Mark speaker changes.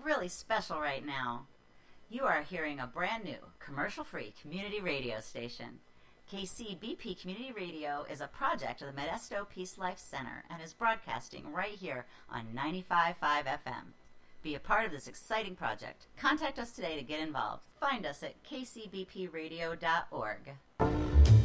Speaker 1: really special right now. You are hearing a brand new, commercial-free community radio station. KCBP Community Radio is a project of the Modesto Peace Life Center and is broadcasting right here on 95.5 FM. Be a part of this exciting project. Contact us today to get involved. Find us at kcbpradio.org.